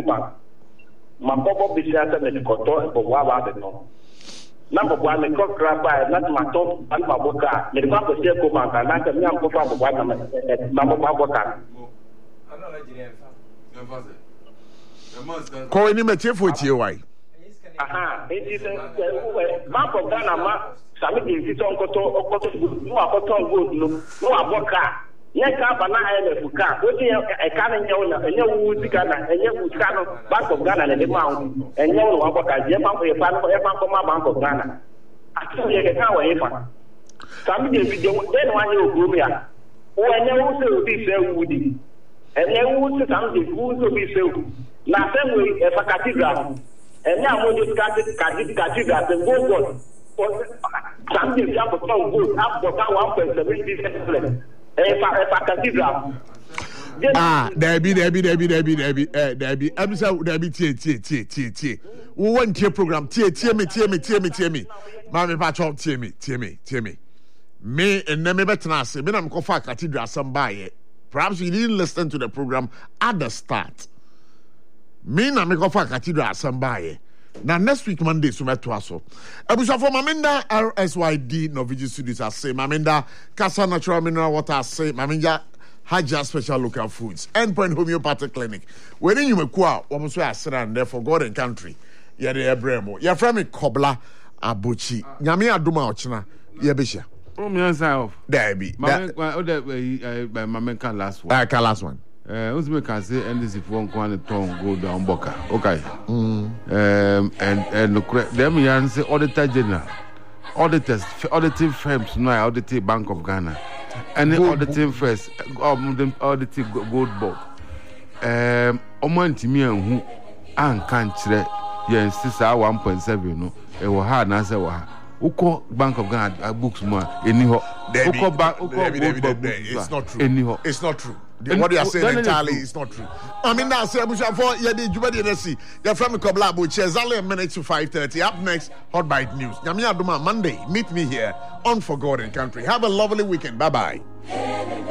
Ecobank. My pop-up business and the Koto for Waba. Number one, the cock grab by not my top and my boca. The Papa Ecobank and not a young papa of one number Baboka. Call him a chief with you, why? Aha, it is a map of Ghana. Somebody is on Koto, no Koto good, no Aboka. Yes, Abana and Fuka. What a cannon, and you would Ghana, and you would Ghana, Bank of Ghana and the Mount, and you know Aboka, Yama for your father, from my Bank of Ghana. I tell you, I can't. Somebody is then one you grew here. Oh, I never will be so woody. And then who said something who will be so. Last time we have a cathedral. And now we discussed cathedral and go for something you have to go up for 1.7 if a cathedral. Debbie. I'm sorry, Debbie, T. We want your program. T me. Mammy Patron, T me. Me and Neme Betnase, Ben, I'm Kofa Cathedral, somebody. Perhaps you didn't listen to the program at the start. Me na me Kofa Cathedral, somebody. Now next week Monday so meto aso. Ebusa for Maminda RSYD Novigi Studios say Maminda Casa Natural Mineral Water say Maminda Haja Special Local Foods Endpoint Homeopathic Clinic. When you mekwa wo so asran there for God and country. Ye de ebremo. Ye fra me Kobla Abuchi. Nyame adoma ochina ye behia. Me answer off. There be. Mama can last one. Last one. Uzme can say NDC for one ton go down Boca. Okay. And them yan say auditor general, auditing firms now auditing Bank of Ghana, and auditing first auditing Gold Board. Omanti me and who an can't yen 1.7 no. It was hard na say wa. Uko Bank of Ghana books more anyhow. Uko bank it's not true. It's not true. What you are saying entirely is not true. I mean, now, say, for you did you see? You're from Kobla, which is only a minute to 5:30. Up next, Hot Bite News. Yamia Duma Monday. Meet me here on For God and Country. Have a lovely weekend. Bye bye.